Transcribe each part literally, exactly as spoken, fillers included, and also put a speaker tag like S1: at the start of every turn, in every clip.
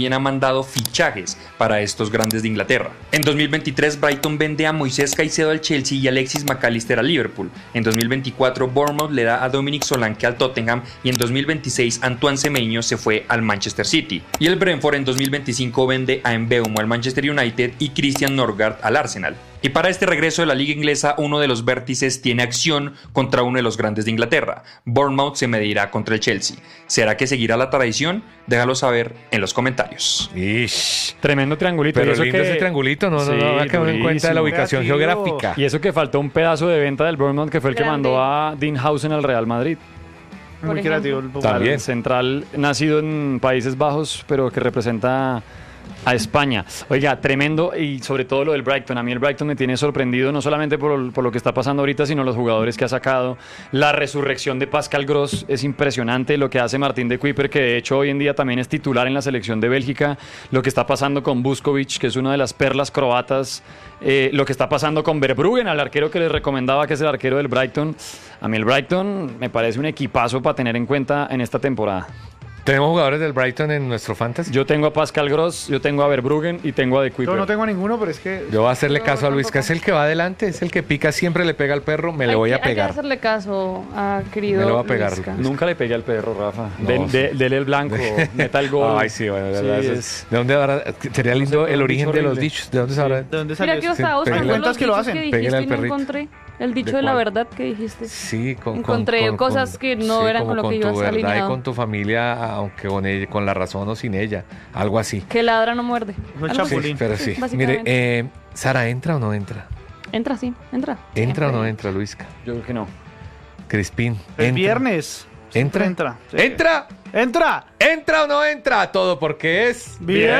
S1: también ha mandado fichajes para estos grandes de Inglaterra. En dos mil veintitrés, Brighton vende a Moisés Caicedo al Chelsea y Alexis McAllister al Liverpool. En dos mil veinticuatro, Bournemouth le da a Dominic Solanke al Tottenham y en dos mil veintiséis, Antoine Semenyo se fue al Manchester City. Y el Brentford en dos mil veinticinco vende a Mbeumo al Manchester United y Christian Norgard al Arsenal. Y para este regreso de la liga inglesa, uno de los vértices tiene acción contra uno de los grandes de Inglaterra. Bournemouth se medirá contra el Chelsea. ¿Será que seguirá la tradición? Déjalo saber en los comentarios.
S2: Ish.
S3: Tremendo triangulito.
S2: Pero
S3: y eso
S2: lindo
S3: que...
S2: ese triangulito, no,
S3: Sí,
S2: no, no, no quedado en cuenta de la ubicación
S4: Creativo.
S2: geográfica.
S3: Y eso que faltó un pedazo de venta del Bournemouth, que fue el que
S5: Grande.
S3: mandó a Dean Howson al Real Madrid.
S4: Muy
S5: Por
S4: creativo el
S5: ejemplo.
S2: También.
S3: Al central nacido en Países Bajos, pero que representa a España. Oiga, tremendo, y sobre todo lo del Brighton. A mí el Brighton me tiene sorprendido, no solamente por, por lo que está pasando ahorita, sino los jugadores que ha sacado. La resurrección de Pascal Gross es impresionante. Lo que hace Martín de Cuyper, que de hecho hoy en día también es titular en la selección de Bélgica. Lo que está pasando con Vuskovic, que es una de las perlas croatas. Eh, lo que está pasando con Verbruggen, al arquero que les recomendaba, que es el arquero del Brighton. A mí el Brighton me parece un equipazo para tener en cuenta en esta temporada.
S2: Tenemos jugadores del Brighton en nuestro fantasy.
S3: Yo tengo a Pascal Gross, yo tengo a Verbruggen y tengo a De Cuyper.
S4: Yo no tengo ninguno, pero es que...
S2: Yo voy a hacerle
S5: Yo
S2: caso a Luis, que es
S5: tampoco.
S2: el que va adelante, es el que pica, siempre le pega al perro, me le
S5: Hay
S2: voy
S5: que-
S2: a pegar.
S5: Hay que hacerle caso a querido
S2: Me lo voy a pegar.
S5: Luisca.
S3: Nunca le pegué al perro, Rafa.
S2: No,
S3: De-
S2: sí.
S3: de- dele el blanco, meta el gol.
S2: Ay, sí, bueno, de
S3: Sí,
S2: verdad. eso es-
S3: es-
S2: ¿De dónde habrá? Sería lindo
S4: sé,
S2: el
S4: un
S2: origen
S4: dicho
S2: de los
S4: horrible.
S2: dichos. ¿De dónde sabrá?
S4: ¿De dónde salió
S5: Mira que yo
S4: eso?
S5: estaba
S2: Sí,
S5: buscando
S2: pégale.
S5: los
S4: Cuentas que lo
S5: dichos
S4: hacen.
S5: que
S2: Pégale
S5: dijiste
S2: al
S5: y no
S2: perrito.
S5: encontré el dicho
S2: ¿De
S5: de la
S2: cuál?
S5: verdad que dijiste.
S2: Sí, con,
S5: Encontré
S2: con-
S5: cosas
S2: con-
S5: que no
S2: sí,
S5: eran
S2: como
S5: con lo que
S2: con tu
S5: ibas
S2: verdad
S5: alineado.
S2: y con tu familia, aunque con, ella, con la razón o sin ella, algo así.
S5: Que ladra no muerde.
S4: No el
S5: Algo así.
S4: chapulín.
S2: Pero sí. Mire,
S5: básicamente.
S2: eh, Sara, ¿entra o no entra?
S5: Entra, sí, entra.
S2: ¿Entra o no
S5: Siempre.
S2: entra, Luisca?
S3: Yo creo que no.
S2: Crispín.
S4: El
S2: ¿entra?
S4: viernes.
S2: ¿Entra?
S4: Entra. Sí.
S2: ¿Entra?
S4: ¡Entra!
S2: ¿Entra o no entra? Todo porque es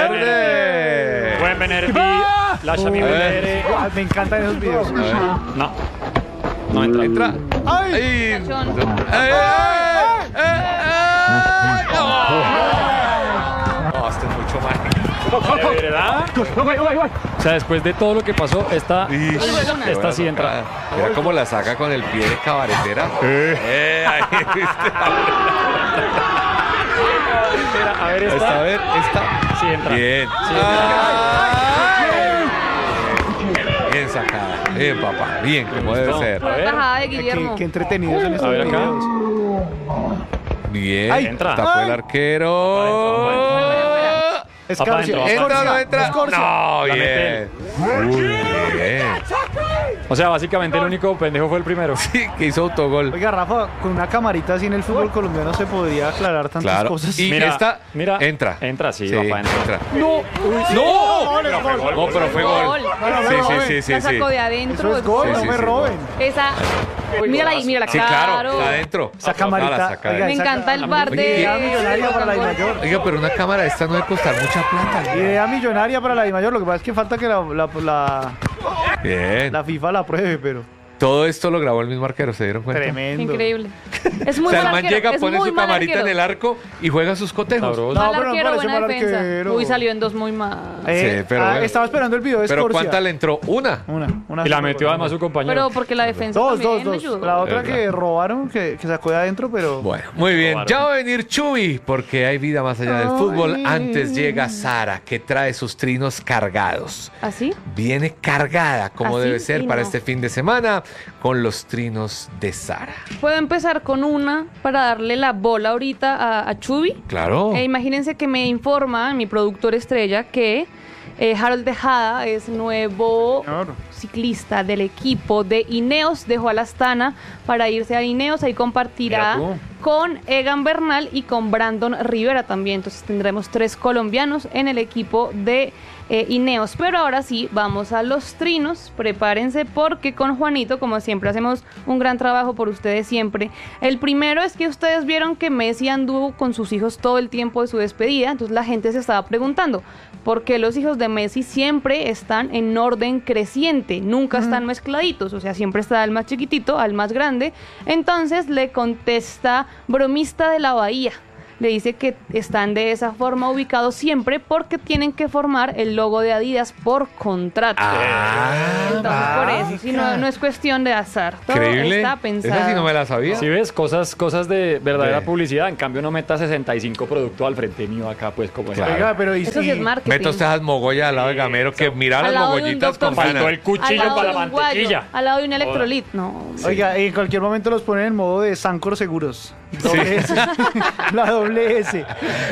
S4: ¡Viernes!
S3: Buen venerdì,
S4: ¡Ah!
S3: lasciami
S2: A ver.
S3: vedere.
S4: Ah, me encantan esos videos.
S2: A ver.
S3: No, no entra.
S2: ¿Entra?
S4: ¡Ay!
S2: ¡Ay!
S5: Cachón.
S2: ¡Ay! ¡Ay! ¡Ay! ¡No! No, esto es mucho más.
S3: ¿De verdad? O sea, después de todo lo que pasó, esta,
S2: Ish,
S3: esta sí entra.
S2: Mira cómo la saca con el pie de cabaretera. Eh, ahí, ¿viste?
S3: A ver,
S2: Esta, a
S3: esta.
S2: ver, esta.
S3: Sí entra.
S2: Bien.
S3: Sí,
S2: Ay. Bien sacada. Bien, papá. Bien, como debe
S3: gustó.
S2: ser.
S5: Pura
S3: ver.
S5: tajada de
S4: Qué,
S5: Guillermo.
S4: qué entretenidos son
S3: A
S4: estos
S3: ver acá.
S4: videos.
S2: Bien.
S4: Ay.
S3: Entra.
S2: Tapó el
S4: Ay.
S2: arquero.
S4: Escorcia.
S3: adentro.
S2: ¿Entra o no
S4: Escorcia.
S2: entra?
S4: Escorcia.
S2: No,
S3: La
S2: bien. Muy bien.
S3: O sea, básicamente el único pendejo fue el primero.
S2: Sí, que hizo autogol.
S4: Oiga, Rafa, con una camarita así en el fútbol colombiano se podría aclarar tantas
S2: Claro.
S4: cosas.
S2: Y esta
S3: mira,
S2: entra.
S3: entra, sí,
S2: Sí,
S3: papá, entra.
S2: entra.
S4: ¡No!
S2: ¡No!
S4: Gol, es gol.
S2: No, pero fue gol.
S5: Gol.
S2: Sí, sí, sí, sí,
S5: La
S2: sí.
S5: sacó de adentro.
S4: Eso es gol,
S2: Sí,
S4: no
S2: sí,
S4: me
S2: sí,
S4: roben.
S5: Esa. Mírala ahí, mírala.
S2: Sí, claro, está adentro.
S4: Esa
S2: No,
S4: camarita.
S2: la saca
S4: oiga,
S5: Me
S4: esa
S5: encanta
S4: ca-
S5: el bar
S2: Oye,
S5: de.
S4: idea millonaria para la Dimayor.
S2: Oiga, pero una cámara esta no debe costar mucha plata.
S4: Idea millonaria para la Dimayor. Lo que pasa es que falta que la, la, la,
S2: Bien.
S4: la FIFA la apruebe, pero
S2: Todo esto lo grabó el mismo arquero, ¿se dieron cuenta?
S4: tremendo.
S5: Increíble. Es
S2: O
S5: muy
S2: sea, el
S5: mal
S2: man
S5: arquero,
S2: llega,
S5: es
S2: pone
S5: muy
S2: su
S5: mal
S2: camarita
S5: arquero.
S2: en el arco y juega sus cotejos.
S3: Sabroso.
S5: Mal
S4: No, pero no
S5: arquero,
S4: parece
S5: buena
S4: mal
S5: defensa.
S4: arquero.
S5: Uy, salió en dos muy mal.
S4: Eh,
S2: Sí, pero
S4: ah,
S2: bueno.
S4: estaba esperando el video de
S2: Pero
S4: Escorcia.
S2: ¿cuánta le entró? Una.
S4: Una, una
S3: Y la
S4: sola,
S3: metió
S4: una.
S3: además su compañero.
S5: Pero porque la defensa
S4: Dos,
S5: también
S4: dos,
S5: le
S4: dos.
S5: ayudó.
S4: La otra
S2: Verdad.
S4: que robaron, que, que sacó de adentro, pero...
S2: Bueno, muy bien.
S3: Robaron.
S2: Ya va a venir Chuy, porque hay vida más allá del
S5: Ay.
S2: fútbol. Antes llega Sara, que trae sus trinos cargados.
S5: ¿Así?
S2: Viene cargada, como
S5: Así
S2: debe ser
S5: y
S2: para
S5: no.
S2: este fin de semana, con los trinos de Sara.
S5: Puedo empezar con una para darle la bola ahorita a, a Chubi.
S2: Claro.
S5: E imagínense que me informa mi productor estrella que eh, Harold Tejada es nuevo
S4: Señor.
S5: ciclista del equipo de Ineos. Dejó a la Astana para irse a Ineos. Ahí compartirá
S3: Mira tú.
S5: con Egan Bernal y con Brandon Rivera también. Entonces tendremos tres colombianos en el equipo de eh, Ineos. Pero ahora sí, vamos a los trinos. Prepárense porque con Juanito, como siempre, hacemos un gran trabajo por ustedes siempre. El primero es que ustedes vieron que Messi anduvo con sus hijos todo el tiempo de su despedida. Entonces la gente se estaba preguntando por qué los hijos de Messi siempre están en orden creciente, nunca están mezcladitos. O sea, siempre está el más chiquitito al más grande. Entonces le contesta Bromista de la Bahía. le dice que están de esa forma ubicados siempre porque tienen que formar el logo de Adidas por contrato.
S2: Ah,
S5: Entonces, por eso, si no, no es cuestión de azar. Todo
S2: Increíble.
S5: está pensado.
S2: Esa sí no me la sabía.
S3: Si ves, cosas, cosas de verdadera
S2: Ve.
S3: publicidad. En cambio, no meta sesenta y cinco productos al frente mío acá, pues, como
S2: Claro.
S4: Oiga, pero y,
S5: Eso sí
S4: y-
S5: es marketing.
S2: Meto estas mogollas al lado de Gamero que mira
S5: Al
S2: las
S5: lado de un
S2: mogollitas con
S5: doctor
S2: ganas.
S3: Faltó el cuchillo
S5: al lado
S3: para
S5: de
S3: la
S5: un guayo,
S3: mantequilla.
S5: al lado de un electrolit. No.
S4: Oiga, en cualquier momento los ponen en modo de Sancor Seguros. Doble S. La doble S.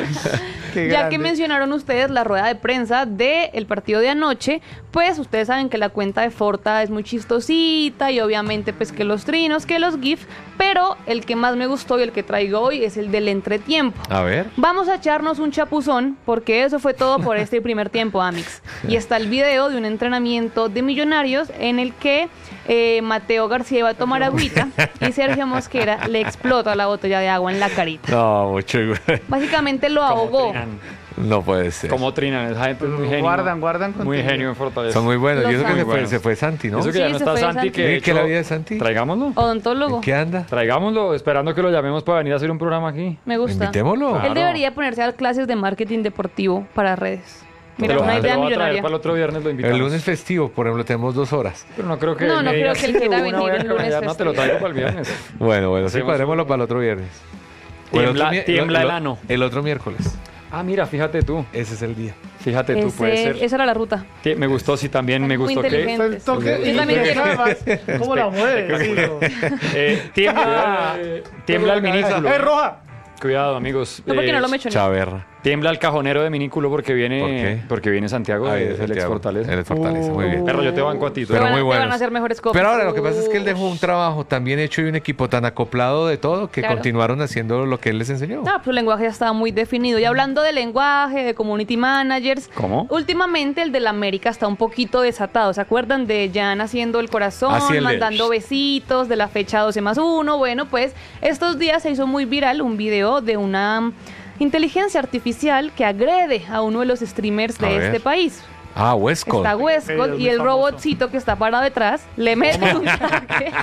S4: Qué
S5: Ya
S4: grande.
S5: que mencionaron ustedes la rueda de prensa del partido de anoche, pues ustedes saben que la cuenta de Forta es muy chistosita y obviamente pues que los trinos, que los GIF, pero el que más me gustó y el que traigo hoy es el del entretiempo.
S2: A ver.
S5: Vamos a echarnos un chapuzón porque eso fue todo por este primer tiempo, Amix. Y está el video de un entrenamiento de Millonarios en el que eh, Mateo García iba a tomar agüita y Sergio Mosquera le explota la botella de agua en la carita.
S2: No, mucho.
S5: Básicamente lo
S3: Como
S5: ahogó.
S3: trinan,
S2: No puede ser.
S3: como trinan, esa gente es muy genio.
S4: Guardan, guardan
S3: Muy
S4: contenido.
S3: genio en Fortaleza.
S2: Son muy buenos.
S5: Los
S2: Y eso que se
S5: Santos.
S2: fue, se fue Santi, ¿no?
S3: Eso que
S5: Sí,
S3: ya no
S5: se
S3: está
S5: fue
S3: Santi,
S5: Santi.
S3: que de
S2: ¿Qué es la
S3: hecho-
S2: vida de Santi?
S3: Traigámoslo.
S5: Odontólogo.
S2: ¿En qué anda?
S3: Traigámoslo, esperando que lo llamemos para venir a hacer un programa aquí.
S5: Me gusta.
S2: Invitémoslo.
S5: Él
S3: Claro.
S5: debería ponerse a dar clases de marketing deportivo para redes. Mira,
S3: Te lo-
S5: una
S3: te
S5: idea
S3: lo voy a traer
S5: millonaria.
S3: para el otro viernes, lo invitamos.
S2: El lunes festivo, por ejemplo, tenemos dos horas.
S3: Pero no creo que
S5: No,
S3: me
S5: no creo
S3: digas
S5: que él quiera
S3: una
S5: venir
S3: voy a
S5: el lunes
S3: caballar, No, te lo traigo para el viernes.
S2: Bueno, bueno, sí,
S3: Hacemos
S2: cuadrémoslo
S3: un-
S2: para el otro viernes. O el
S3: Tiembla-
S2: otro mi-
S3: tiembla
S2: lo-
S3: el
S2: lo-
S3: ano.
S2: El otro miércoles.
S3: Ah, mira, fíjate tú.
S2: Ese es el día.
S3: Fíjate tú, puede
S5: Ese-
S3: ser.
S5: esa era la ruta.
S3: Ti- Me gustó, sí, también me
S5: Muy
S3: gustó que...
S5: inteligente.
S4: El toque,
S5: Yo
S4: y
S5: también quiero.
S4: además, ¿cómo la mueve? Sí, no.
S3: Eh, tiembla, tiembla el minículo.
S4: ¡Eh, roja!
S3: Cuidado, amigos.
S5: No, porque
S3: Eh,
S5: no lo me echo en
S2: Chaverra.
S3: Tiembla el cajonero de minículo porque viene,
S2: ¿Por qué?
S3: porque viene Santiago,
S2: Ah,
S3: es
S2: viene
S3: el ex
S2: Santiago.
S3: Fortaleza.
S2: El ex Fortaleza, muy bien.
S3: Perro, yo te banco a ti. tú.
S2: Pero
S5: Te van a-
S2: muy
S5: te
S2: buenos.
S5: van a hacer mejores copias.
S2: Pero ahora lo que pasa es que él dejó un trabajo tan bien hecho y un equipo tan acoplado de todo que
S5: Claro.
S2: continuaron haciendo lo que él les enseñó.
S5: No, pues el lenguaje ya estaba muy definido. Y hablando de lenguaje, de community managers,
S3: ¿Cómo?
S5: últimamente el del América está un poquito desatado. ¿Se acuerdan de Jan haciendo el corazón,
S2: Así el de-
S5: mandando besitos, de la fecha doce más uno? Bueno, pues estos días se hizo muy viral un video de una inteligencia artificial que agrede a uno de los streamers
S2: A
S5: de
S2: ver.
S5: este país.
S2: Ah, Westcott.
S5: Está Westcott
S4: Sí, es
S5: y
S4: muy
S5: el
S4: famoso.
S5: robotcito que está parado detrás le mete un traje,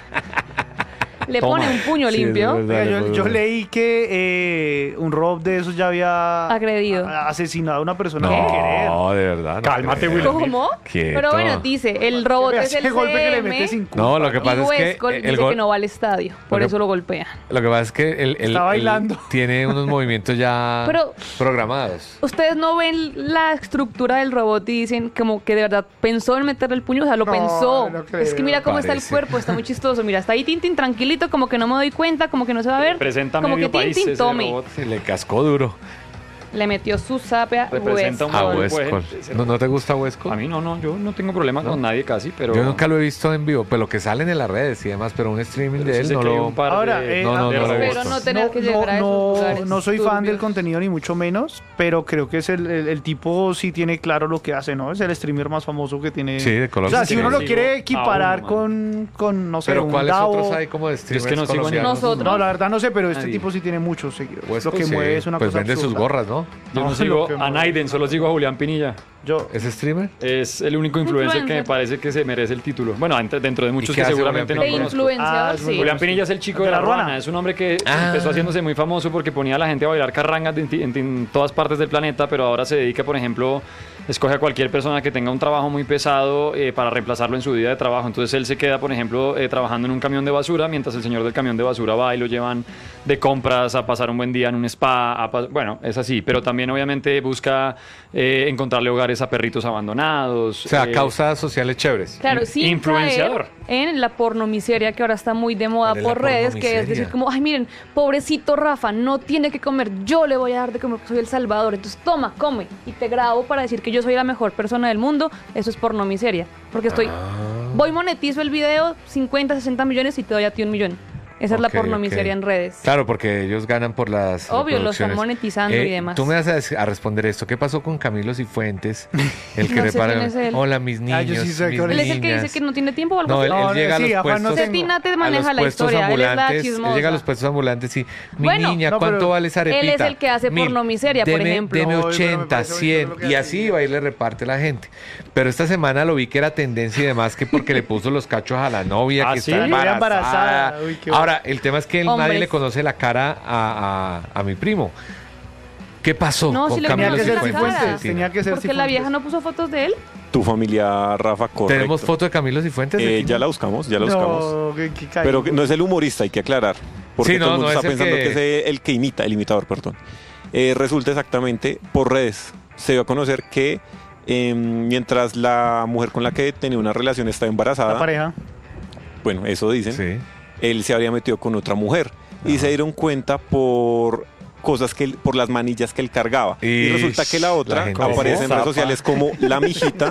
S5: le
S3: Toma.
S5: pone un puño
S2: Sí, es
S5: limpio.
S2: verdad.
S4: Oiga,
S2: Dale,
S4: yo,
S2: pues,
S4: yo
S2: dale.
S4: leí que eh, un robot de esos ya había
S5: Agredido.
S4: a- asesinado a una persona sin querer.
S2: No, de verdad. no
S3: Cálmate,
S2: creo.
S3: Will.
S5: ¿Cómo?
S2: Quieto.
S5: Pero bueno, dice, el robot
S4: Vea
S5: es el
S4: ese golpe que le
S5: C M,
S4: mete sin culpa.
S2: No, lo que
S5: y
S2: pasa es
S5: Westcott
S2: que
S5: dice
S2: el gol,
S5: que no va al estadio, por
S2: Lo que-
S5: eso lo golpea.
S2: lo que pasa es que él, él-
S4: Está
S2: él
S4: bailando.
S2: tiene unos movimientos ya
S5: Pero-
S2: programados.
S5: Ustedes no ven la estructura del robot y dicen como que de verdad pensó en meterle el puño, o sea, lo
S4: No,
S5: pensó.
S4: no creo.
S5: Es que mira cómo está el
S2: Parece.
S5: cuerpo, está muy chistoso. Mira, está ahí Tintin tranquilito, como que no me doy cuenta, como que no se va a ver.
S3: Representa
S5: como
S3: medio
S5: que
S3: país
S5: Tintin
S3: ese
S5: tome.
S3: robot.
S2: Se le cascó duro
S5: Le metió su zape a
S3: Representa un
S2: a
S5: Westcott.
S3: West-
S2: Westcott.
S3: ese
S2: ¿No, ¿No te gusta Westcott?
S3: A mí no, no, yo no tengo problema con nadie casi, pero...
S2: Yo nunca lo he visto en vivo, pues lo que salen en las redes y demás, pero un streaming
S3: pero
S2: de
S3: sí
S2: él
S3: sé
S2: no
S3: que hay
S2: lo...
S3: un par
S4: Ahora,
S3: de-
S4: eh,
S2: No, no,
S3: de
S2: no lo he
S3: robots.
S5: Espero no
S2: visto.
S5: tener que llegar a esos
S4: no,
S5: lugares
S4: no soy fan
S5: turbios.
S4: del contenido ni mucho menos, pero creo que es el, el- el tipo sí tiene claro lo que hace, ¿no? Es el streamer más famoso que tiene.
S2: Sí, de Colombia.
S4: O sea, si
S2: Sí,
S4: uno lo
S2: sí.
S4: quiere
S3: A
S4: equiparar
S3: uno,
S4: con, con, no sé,
S2: Pero
S4: un
S2: ¿cuáles
S4: Dao.
S2: otros hay como de streamers
S3: que no sigo
S2: colombianos?
S5: Nosotros.
S4: No, la verdad no sé, pero este
S3: Nadie.
S4: tipo sí tiene muchos seguidores.
S2: Westcott,
S4: lo que
S2: sí,
S4: mueve es una
S2: pues
S4: cosa
S2: vende sus
S4: absurda.
S2: gorras, ¿no?
S3: Yo no
S4: No,
S3: sigo
S4: lo que
S3: a
S4: mueve.
S3: Naiden, solo sigo a Julián Pinilla.
S4: Yo,
S2: ¿Es streamer?
S3: Es el único influencer que me
S5: Influencer.
S3: parece que se merece el título. Bueno, entre- dentro de muchos
S2: qué
S3: que
S2: hace
S3: seguramente no
S5: De
S2: Julián
S3: conozco.
S5: influenciador,
S4: Ah, es muy
S5: sí.
S3: Julián Pinilla es el chico de,
S4: De
S3: la
S4: la
S3: ruana.
S4: ruana.
S3: Es un hombre que
S2: Ah.
S3: empezó haciéndose muy famoso porque ponía a la gente a bailar carrangas en, ti- en ti- en todas partes del planeta, pero ahora se dedica, por ejemplo, escoge a cualquier persona que tenga un trabajo muy pesado eh, para reemplazarlo en su día de trabajo. Entonces él se queda, por ejemplo, eh, trabajando en un camión de basura, mientras el señor del camión de basura va y lo llevan de compras a pasar un buen día en un spa. a pas- bueno, es así, pero también obviamente busca eh, encontrarle hogares a perritos abandonados.
S2: O sea,
S3: eh,
S2: causas sociales chéveres.
S5: Claro, sin
S3: influenciador.
S5: caer en la pornomiseria que ahora está muy de moda
S2: ¿Cuál es la
S5: por redes, que es
S2: pornomiseria?
S5: decir como, ay miren, pobrecito Rafa, no tiene que comer, yo le voy a dar de comer, soy el salvador, entonces toma, come, y te grabo para decir que yo soy la mejor persona del mundo, eso es pornomiseria, porque estoy,
S2: Ah.
S5: voy monetizo el video, cincuenta, sesenta millones y te doy a ti un millón. Esa es la
S2: Ok,
S5: pornomiseria
S2: ok.
S5: en redes.
S2: Claro, porque ellos ganan por las
S5: Obvio, lo están
S2: reproducciones.
S5: monetizando y demás.
S2: Tú me vas a, des- a responder esto. ¿Qué pasó con Camilo Cifuentes? El que
S5: No sé
S2: repara...
S5: quién es él.
S2: Hola, mis niños,
S4: Ah, yo sí sé
S2: mis
S4: cuál
S5: Él
S4: es.
S5: es el que
S2: niñas".
S5: dice que no tiene tiempo o algo
S2: No, él,
S5: así.
S2: él
S4: No,
S2: llega a
S4: sí,
S2: los
S4: afán no
S2: puestos...
S4: tengo.
S5: Cetina te
S2: a
S5: maneja
S2: los
S5: la
S2: puestos
S5: historia, él es la
S2: ambulantes,
S5: chismosa.
S2: llega a los puestos ambulantes y mi
S5: Bueno,
S2: niña,
S4: no,
S2: ¿cuánto
S4: pero
S2: vale esa
S5: él
S2: arepita?
S5: es el que hace
S2: Mil.
S5: pornomiseria, por
S2: Deme-
S5: ejemplo.
S2: Deme
S4: No, pero me
S2: ochenta,
S4: parece bonito
S2: cien
S4: lo que
S2: y
S4: hace.
S2: así va y le reparte la gente. Pero esta semana lo vi que era tendencia y demás que porque le puso los cachos a la novia
S3: ¿Ah,
S2: que
S3: sí?
S2: está
S4: Era
S2: embarazada.
S4: embarazada. Uy, qué
S2: Ahora, el tema es que él, nadie
S5: Hombres.
S2: le conoce la cara a, a- a mi primo. qué pasó
S5: No,
S2: con
S5: si le
S2: Camilo
S4: Tenía que ser
S5: Cifuentes.
S4: Cifuentes. Tenía que ser
S5: Porque la
S4: Cifuentes.
S5: vieja no puso fotos de él.
S6: Tu familia, Rafa, correcto.
S2: ¿Tenemos foto de Camilo Cifuentes?
S6: Eh, ya la buscamos, ya la buscamos.
S4: No, qué, qué caído.
S6: Pero que no es el humorista, hay que aclarar. Porque
S2: Sí, no,
S6: todo el mundo
S2: no
S6: está
S2: es el
S6: pensando
S2: que-
S6: que... es el que imita, el imitador, perdón. Eh, resulta exactamente, por redes, se dio a conocer que eh, mientras la mujer con la que tenía una relación estaba embarazada,
S4: La pareja.
S6: bueno, eso dicen,
S2: Sí.
S6: él se habría metido con otra mujer. Y se dieron cuenta por cosas que él- por las manillas que él cargaba. Y,
S2: Y
S6: resulta que la otra
S2: la gente
S6: aparece en
S2: zapa.
S6: redes sociales como la mijita.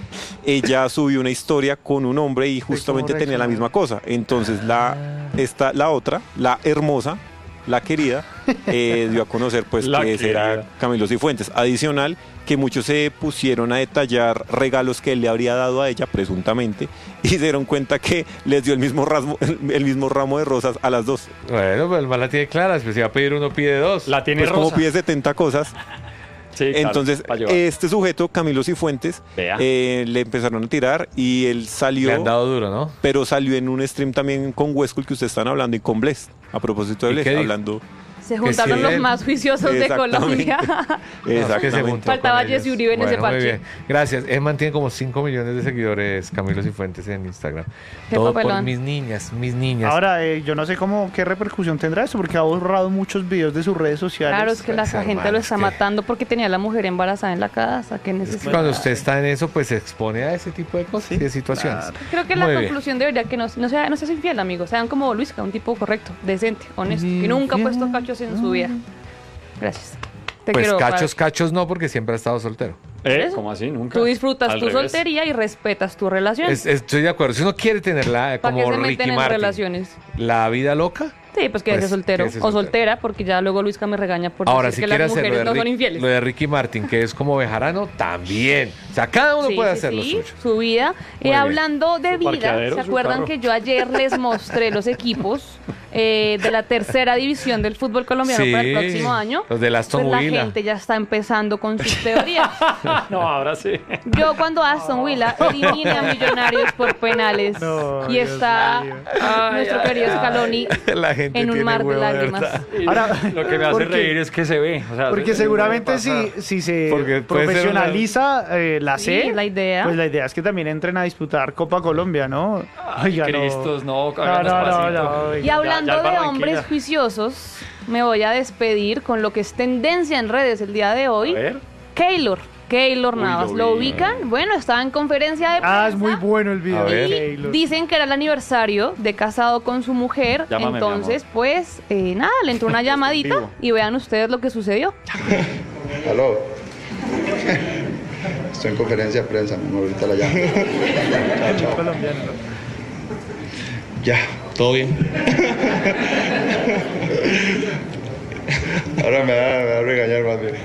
S6: Ella subió una historia con un hombre y justamente
S4: cómo
S6: tenía la
S4: reaccionó.
S6: misma cosa. Entonces la, esta, la otra, la hermosa, la querida, eh, dio a conocer pues
S3: La
S6: que ese era
S3: querida.
S6: Camilo Cifuentes. Adicional, que muchos se pusieron a detallar regalos que él le habría dado a ella, presuntamente, y se dieron cuenta que les dio el mismo, rasmo, el mismo ramo de rosas a las dos.
S2: Bueno, pues el mal la tiene clara. Pues si va a pedir uno, pide dos.
S3: La tiene
S6: Pues como
S3: rosa.
S6: pide setenta cosas.
S3: Sí, claro,
S6: Entonces,
S3: pa' llevar.
S6: este sujeto, Camilo Cifuentes,
S3: Vea.
S6: eh, le empezaron a tirar y él salió,
S2: Le han dado duro, ¿no?
S6: pero salió en un stream también con Westcool que ustedes están hablando y con Bless. A propósito de
S2: ¿Y
S6: Bless,
S2: qué dijo?
S6: hablando.
S5: Se juntaron
S2: sí,
S5: los
S2: él-
S5: más juiciosos de
S6: Exactamente.
S5: Colombia.
S2: No, es que se juntó
S5: Faltaba
S2: con ellos.
S5: Jesse Uribe en ese
S2: Bueno, muy
S5: parche.
S2: bien. Gracias. Él mantiene como cinco millones de seguidores, Camilo Cifuentes, en Instagram.
S5: Qué
S2: Todo por
S5: papelón.
S2: mis niñas, mis niñas.
S4: Ahora, eh, yo no sé cómo, qué repercusión tendrá esto, porque ha borrado muchos videos de sus redes sociales.
S5: Claro, es que la
S2: Pues,
S5: gente
S2: hermano,
S5: lo
S2: es
S5: está
S2: que-
S5: matando porque tenía a la mujer embarazada en la casa. ¿Qué
S2: Es que
S5: necesidad?
S2: cuando usted está en eso, pues se expone a ese tipo de cosas y de situaciones.
S5: Creo que la
S2: Muy bien.
S5: conclusión debería que no, no, sea, no seas infiel, amigo. Sean como Luisca, un tipo correcto, decente, honesto, que nunca ha puesto cachos en su vida. Gracias. Te
S2: Pues
S5: quiero,
S2: cachos,
S5: para-
S2: cachos no, porque siempre ha estado soltero.
S3: ¿Eh?
S5: eso.
S3: ¿Cómo así? Nunca.
S5: Tú disfrutas
S3: Al
S5: tu
S3: revés.
S5: soltería y respetas tu relación.
S2: Es- estoy de acuerdo. Si uno quiere tenerla
S5: ¿Para qué
S2: como
S5: se
S2: Ricky
S5: meten en
S2: Martin,
S5: relaciones?
S2: la vida loca.
S5: Sí, pues que
S2: Pues,
S5: ese soltero
S2: quédese
S5: o
S2: soltero.
S5: soltera, porque ya luego Luisca me regaña por
S2: Ahora,
S5: decir
S2: si
S5: que
S2: quiere
S5: las
S2: hacer lo
S5: mujeres
S2: de,
S5: no son
S2: Rick-
S5: infieles.
S2: lo de Ricky Martin, que es como Bejarano, también. O sea, cada uno
S5: Sí,
S2: puede
S5: sí,
S2: hacer lo
S5: sí,
S2: suyo.
S5: su vida.
S2: Muy
S5: Eh,
S2: bien.
S5: hablando de
S3: Su
S5: vida,
S3: parqueadero,
S5: ¿se
S3: su
S5: acuerdan
S3: carro.
S5: que yo ayer les mostré los equipos eh, de la tercera división del fútbol colombiano
S2: Sí,
S5: para el próximo año?
S2: los del Aston
S5: Pues la
S2: Villa.
S5: gente ya está empezando con sus teorías.
S3: No, ahora sí.
S5: Yo cuando Aston Villa elimine a Millonarios por penales
S4: No,
S5: y
S4: Dios
S5: está
S4: mío.
S5: nuestro querido Scaloni
S2: La gente
S5: en un
S2: tiene
S5: mar de
S2: huevo,
S5: lágrimas.
S2: verdad.
S4: Ahora,
S3: Lo que me hace
S4: ¿por qué?
S3: reír es que se ve. O sea,
S4: Porque
S3: se-
S4: seguramente si,
S3: pasa.
S4: si se
S2: Porque puede ser
S4: profesionaliza eh, la
S5: Sí,
S4: C,
S5: la idea.
S4: pues la idea es que también entren a disputar Copa Colombia, ¿no? Oiga, no.
S3: Cristos, no,
S4: No,
S3: háganos
S4: no, no,
S3: pasito.
S4: no, oiga.
S5: Y hablando
S3: Ya- ya
S5: de
S3: Barranquilla.
S5: hombres juiciosos, me voy a despedir con lo que es tendencia en redes el día de
S3: A
S5: hoy.
S3: ver.
S5: Keylor, Keylor
S3: Uy,
S5: Navas,
S3: lo
S5: ¿lo
S3: vi.
S5: ubican? Bueno, estaba en conferencia de prensa.
S4: Ah, es muy bueno el video
S2: A
S4: de
S2: ver.
S4: Keylor.
S5: Dicen que era el aniversario de casado con su mujer.
S3: Llámame, mi
S5: Entonces,
S3: amor.
S5: pues, eh, nada, le entró una llamadita
S3: vivo.
S5: y vean ustedes lo que sucedió.
S7: Aló. Estoy en conferencia de prensa, mi amor, ahorita la llamo. Chao, chao.
S4: Colombiano, ¿no?
S7: Ya, todo bien. Ahora me va, me va a regañar más bien.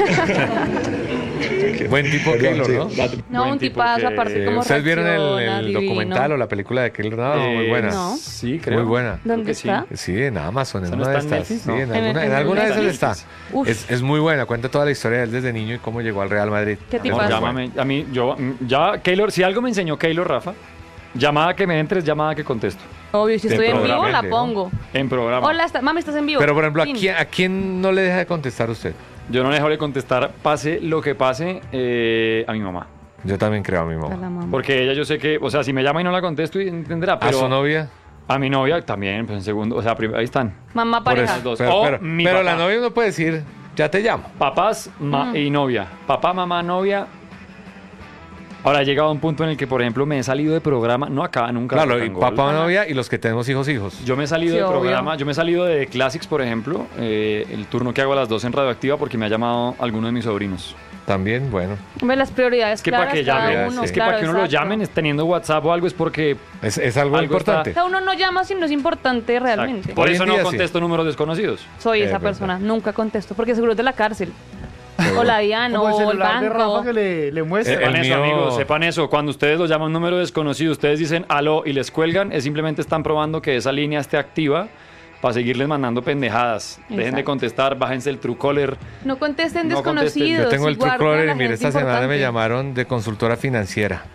S2: Buen tipo
S7: Perdón,
S2: Keylor,
S7: sí.
S2: ¿no?
S5: No,
S3: Buen
S5: un
S3: tipo
S5: tipazo,
S3: que-
S5: aparte
S2: Eh,
S5: como
S2: ¿Ustedes vieron el,
S5: reacciona,
S2: el
S5: divino.
S2: documental o la película de Keylor Navas? Muy
S3: Eh,
S2: buena.
S5: no.
S3: Sí, creo.
S2: Muy buena.
S5: ¿Dónde
S3: Creo que sí.
S5: está?
S2: Sí, en Amazon, en
S3: ¿Eso no
S2: una de
S3: está en
S2: estas.
S3: Netflix?
S2: Sí,
S3: No.
S2: en
S5: En-
S2: alguna,
S5: en
S2: en alguna de esas
S5: Netflix.
S2: está.
S5: Uf.
S2: Es, es muy buena, cuenta toda la historia de él desde niño y cómo llegó al Real Madrid.
S5: ¿Qué
S2: Es
S5: te
S3: No,
S2: muy
S5: pasa?
S2: buena.
S3: llámame. A mí, yo, ya, Keylor, si algo me enseñó Keylor, Rafa, llamada que me entres, llamada que contesto.
S5: Obvio, si
S2: De
S5: estoy en vivo, la
S2: programamente, ¿no?
S5: pongo.
S3: En programa.
S5: Hola, está- mami, ¿estás en vivo?
S2: Pero, por ejemplo, ¿a
S5: Tin.
S2: quién, ¿a quién no le deja de contestar usted?
S3: Yo no le dejo de contestar, pase lo que pase, eh, a mi mamá.
S2: Yo también creo a mi
S5: A la
S2: mamá.
S5: mamá.
S3: Porque ella yo sé que, o sea, si me llama y no la contesto, entenderá.
S2: ¿A
S3: Pero
S2: su novia?
S3: a mi novia también, pues en segundo, o sea, prim- ahí están.
S5: Mamá
S2: Por
S5: pareja.
S2: eso.
S3: dos.
S2: Pero,
S3: O
S2: pero-
S3: mi
S2: pero
S3: papá.
S2: la novia uno puede decir, ya te llamo.
S3: Papás ma-
S5: Mm.
S3: y novia. Papá, mamá, novia. Ahora he llegado a un punto en el que, por ejemplo, me he salido de programa, no acá, nunca.
S2: Claro,
S3: Rock
S2: y
S3: and Roll.
S2: papá, novia y los que tenemos hijos, hijos.
S3: Yo me he salido
S5: Sí,
S3: de
S5: obvio.
S3: programa, yo me he salido de Classics, por ejemplo, eh, el turno que hago a las dos en Radioactiva porque me ha llamado alguno de mis sobrinos.
S2: También, bueno,
S5: Ve las prioridades
S3: Es que para
S5: claras
S3: que
S5: cada
S3: llamen,
S5: uno,
S3: es que
S5: claro,
S3: para que uno lo
S5: exacto.
S3: llamen es teniendo WhatsApp o algo es porque
S2: es, es algo,
S3: Algo
S2: importante.
S5: O sea, uno no llama si no es importante realmente.
S3: por
S2: Hoy en
S3: eso no
S2: día sí.
S3: contesto números desconocidos.
S5: Soy
S2: Es
S5: esa
S2: verdad.
S5: persona, nunca contesto, porque seguro es de la cárcel. O la DIAN,
S4: Como el
S5: o el
S4: celular de Rafa
S5: banco.
S4: que le, le muestra.
S2: Eh,
S3: Sepan
S2: El
S3: eso,
S2: mío-
S3: amigos, sepan eso. Cuando ustedes lo llaman número desconocido, ustedes dicen aló y les cuelgan, es simplemente están probando que esa línea esté activa para seguirles mandando pendejadas. Dejen de
S5: Exacto.
S3: contestar, bájense el Truecaller.
S5: No contesten
S3: No contesten.
S5: desconocidos.
S2: Yo tengo el
S5: y guarden a
S2: Truecaller
S5: la
S2: y mire,
S5: gente
S2: esta semana me
S5: importante.
S2: llamaron de consultora financiera.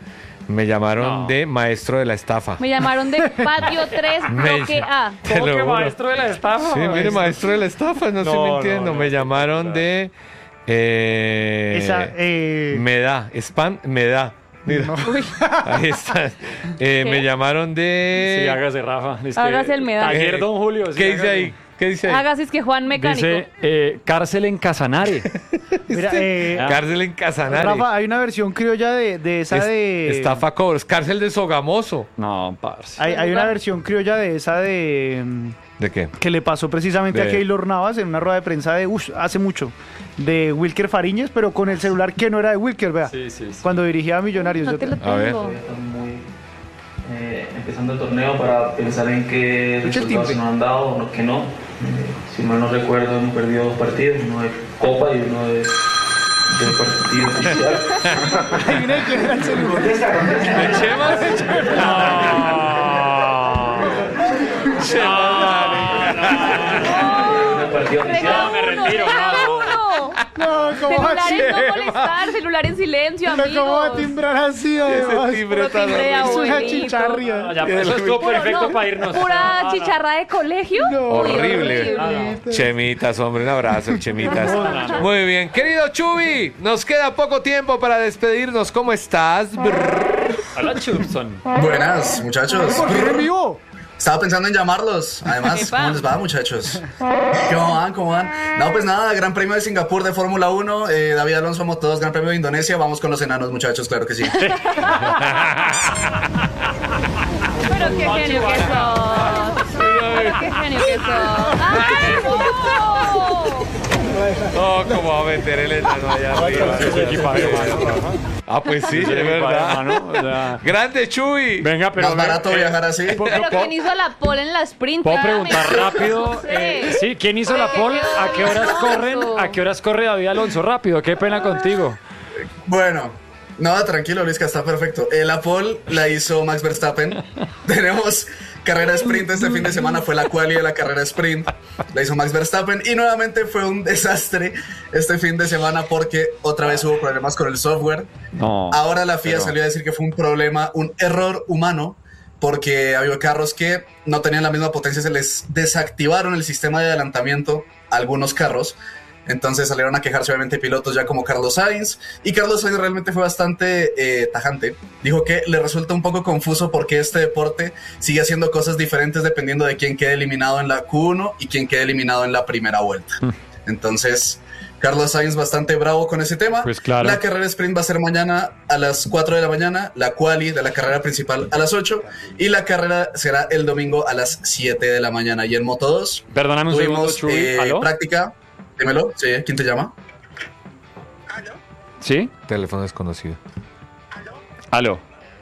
S2: Me llamaron
S3: No.
S2: de maestro de la estafa.
S5: Me llamaron de Patio tres,
S2: Me-
S5: bloque A.
S2: Te
S3: ¿Cómo
S2: lo
S3: que
S2: juro.
S3: maestro de la estafa?
S2: Sí, mire, maestro de la estafa, no, estoy
S3: No,
S2: mintiendo.
S3: no, no,
S2: me
S3: no,
S2: llamaron
S3: no.
S2: de... Eh,
S4: Esa, eh,
S2: Me da, spam, me da. Mira, ahí está. Eh, me llamaron
S3: Sí,
S2: de...
S3: hágase, Rafa. Es que-
S5: Hágase el medallo.
S3: Ayer,
S2: Eh,
S3: don Julio. sí,
S2: ¿Qué dice
S3: hágase.
S2: ahí? ¿Qué dice ahí?
S5: Hágase es que Juan Mecánico.
S3: Dice eh, cárcel en Casanare.
S4: mira, eh,
S3: Ah.
S2: Cárcel en Casanare.
S4: Rafa, hay una versión criolla de, de esa
S2: Es-
S4: de...
S2: Estafa cobros. Cárcel de Sogamoso.
S3: No, parce.
S4: Hay, hay una versión criolla de esa de... mm,
S2: ¿De qué?
S4: que le pasó precisamente
S2: De-
S4: a Keylor Navas en una rueda de prensa de ush, hace mucho, de Wilker Fariñez, pero con el celular que no era de Wilker, vea,
S3: Sí, sí, sí.
S4: cuando dirigía a Millonarios.
S5: No
S4: Yo
S5: te
S4: te-
S5: lo
S2: A ver.
S5: tengo.
S8: Estamos muy eh, empezando el torneo para pensar en qué
S4: Escucha el
S8: resultados
S4: timbre.
S8: se nos han dado o no- que no. Eh, si mal no recuerdo, hemos perdido dos partidos, uno de Copa y uno de, de partido oficial.
S4: Adivina quién era el celular.
S2: ¿De Chema?
S8: Un partido oficial.
S5: Regala
S3: me
S5: uno,
S3: retiro,
S5: regala
S3: no.
S5: uno.
S4: No, ¿cómo va a
S5: Celular en no
S4: ser?
S5: molestar, celular en silencio,
S4: Pero ¿cómo va a
S5: amigos.
S4: timbrar así, además?
S2: Ese timbre
S5: Puro
S2: tan
S5: timbre de
S2: horrible.
S4: Es una
S5: abuelito.
S4: chicharria.
S3: No, ya, pues, eso estuvo
S5: Puro,
S3: perfecto
S5: no,
S3: para irnos.
S5: Pura
S3: No, no.
S5: chicharra de colegio.
S4: No.
S5: Uy,
S2: Horrible.
S5: horrible.
S2: Chemitas, hombre, un abrazo, Chemitas. Muy bien. Querido Chubi, nos queda poco tiempo para despedirnos. ¿Cómo estás? Brr.
S3: Hola, Chubson.
S7: Buenas, muchachos.
S4: ¿Por qué en vivo?
S7: Estaba pensando en llamarlos. Además,
S5: Epa.
S7: ¿cómo les va, muchachos? ¿Cómo van? ¿Cómo van? No, pues nada, Gran Premio de Singapur de Fórmula uno, eh, David Alonso Moto dos, Gran Premio de Indonesia. Vamos con los enanos, muchachos, claro que sí.
S5: Pero qué genio que sos. Pero qué genio que sos. ¡Ay, no!
S2: Oh, cómo va a meter el enano allá arriba.
S3: Ese equipaje, mano.
S2: Ah, pues sí, es
S3: Ese equipaje,
S2: verdad.
S3: mano, o sea,
S2: Grande Chubi.
S3: venga, pero.
S7: Más barato
S3: eh,
S7: viajar así.
S3: ¿puedo-
S5: Pero
S3: puedo-
S5: ¿quién hizo la pole en la sprint?
S3: ¿Puedo
S5: Claramente.
S3: preguntar rápido?
S5: No sé.
S3: eh, sí, ¿quién hizo la
S5: Oye,
S3: pole?
S5: qué
S3: ¿A qué horas
S5: Alonso.
S3: corren? ¿A qué horas corre David Alonso? Rápido, qué pena contigo.
S7: Bueno, no, tranquilo, Luis, que está perfecto. Eh, la pole la hizo Max Verstappen. Tenemos carrera sprint este fin de semana, fue la quali de la carrera sprint. La hizo Max Verstappen y nuevamente fue un desastre este fin de semana porque otra vez hubo problemas con el software.
S3: No.
S7: Ahora la F I A
S3: pero-
S7: salió a decir que fue un problema, un error humano, porque había carros que no tenían la misma potencia, se les desactivaron el sistema de adelantamiento a algunos carros. Entonces salieron a quejarse obviamente pilotos ya como Carlos Sainz, y Carlos Sainz realmente fue bastante eh, tajante. Dijo que le resulta un poco confuso porque este deporte sigue haciendo cosas diferentes dependiendo de quién quede eliminado en la Q uno y quién quede eliminado en la primera vuelta. Entonces, Carlos Sainz bastante bravo con ese tema.
S3: Pues claro.
S7: La carrera sprint va a ser mañana a las cuatro de la mañana, la quali de la carrera principal a las ocho, y la carrera será el domingo a las siete de la mañana. Y en Moto dos
S3: Perdóname un segundo,
S7: tuvimos
S3: Chuy.
S7: eh,
S3: ¿Aló?
S7: práctica. Dímelo, sí, ¿quién te llama?
S3: ¿Sí?
S2: Teléfono desconocido.
S3: ¿Aló?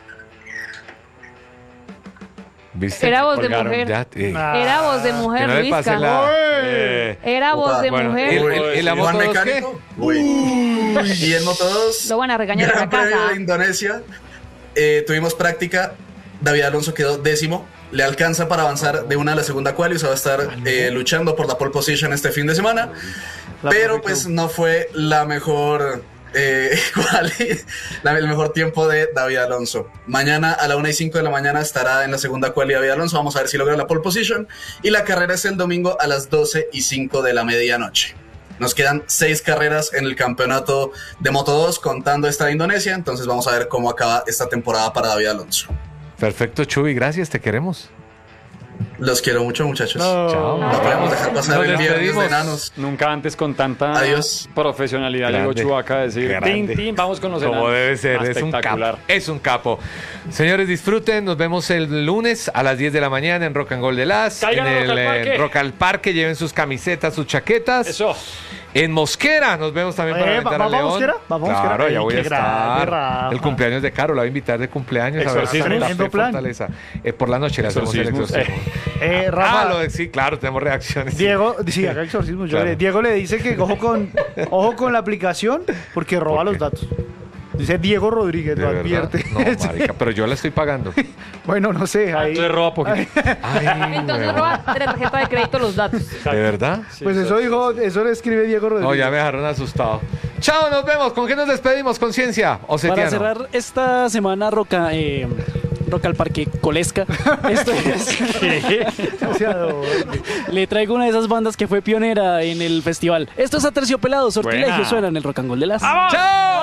S2: ¿Viste?
S5: Era voz de
S3: Colgaron.
S5: mujer.
S2: Ya, eh,
S5: Era voz de
S2: que
S5: mujer,
S2: no le pase
S5: Luisca.
S2: la... eh,
S5: Era voz de
S2: bueno,
S5: mujer.
S2: el- el- el- la
S7: Juan
S2: Moto dos,
S7: Mecánico. Uy. Y en Moto dos,
S5: Lo van a regañar en
S7: Gran
S5: la
S7: Premio
S5: casa.
S7: de Indonesia, eh, tuvimos práctica. David Alonso quedó décimo. Le alcanza para avanzar de una a la segunda quali. O sea, va a estar eh, luchando por la pole position este fin de semana.
S4: La
S7: Pero
S4: perfección.
S7: pues no fue la mejor eh, quali, la- el mejor tiempo de David Alonso. Mañana a la una y cinco de la mañana estará en la segunda quali David Alonso. Vamos a ver si logra la pole position. Y la carrera es el domingo a las doce y cinco de la medianoche. Nos quedan seis carreras en el campeonato de Moto dos, contando esta de Indonesia. Entonces vamos a ver cómo acaba esta temporada para David Alonso.
S2: Perfecto, Chubi, gracias, te queremos.
S7: Los quiero mucho, muchachos.
S4: No.
S2: Chao.
S7: No podemos dejar pasar
S2: Nos
S7: el viernes
S2: despedimos.
S7: de enanos.
S3: Nunca antes con tanta
S7: Adiós.
S3: profesionalidad llegó
S2: Grande.
S3: Chubaca a decir,
S2: Grande.
S3: tin, tin, vamos con los
S2: Como
S3: enanos.
S2: debe ser, es un
S3: Espectacular.
S2: capo. Es un capo. Señores, disfruten. Nos vemos el lunes a las diez de la mañana en Rock and Roll de Las.
S3: Caigan
S2: en
S3: a Rock al
S2: el
S3: Parque.
S2: eh, Rock al Parque. Lleven sus camisetas, sus chaquetas.
S3: Eso.
S2: En Mosquera nos vemos también para
S4: Eh,
S2: aventar
S4: ¿va-
S2: a
S4: vamos a
S2: León.
S4: Mosquera? ¿Vamos a
S2: Claro,
S4: Mosquera?
S2: ya
S4: Ay,
S2: voy a
S4: qué grande,
S2: estar.
S4: Rafa.
S2: El cumpleaños de Caro, la voy a invitar de cumpleaños. a ver,
S3: Exorcismo.
S2: Santa Fe,
S4: Tremendo plan.
S2: Fortaleza. Eh, por la noche le hacemos el
S3: Exorcismos,
S2: exorcismo.
S4: Eh,
S2: Ah,
S4: Rafa,
S2: lo de- sí, claro, tenemos reacciones.
S4: Diego, sí, haga exorcismo. Yo
S2: Claro.
S4: le- Diego le dice que ojo con, ojo con la aplicación porque roba
S2: ¿Por
S4: los
S2: qué?
S4: datos. Dice Diego Rodríguez,
S2: ¿De
S4: lo
S2: verdad?
S4: advierte.
S2: No, marica, pero yo la estoy pagando.
S4: Bueno, no sé. Ahí,
S3: Entonces roba poquito.
S2: Ay,
S5: Entonces
S2: huevón.
S5: roba de la tarjeta de crédito los datos.
S2: ¿De verdad?
S4: pues eso dijo, eso le escribe Diego Rodríguez.
S2: No, ya me dejaron asustado. Chao, nos vemos. ¿Con qué nos despedimos, Conciencia?
S9: Para
S2: Ocetiano.
S9: cerrar esta semana, Roca, eh, Roca al Parque Colesca, esto es,
S4: O sea, no,
S9: le traigo una de esas bandas que fue pionera en el festival. Esto es Aterciopelados, Sortilegio,
S3: Buena.
S9: suena en el Rock and Roll de las...
S2: ¡Chao!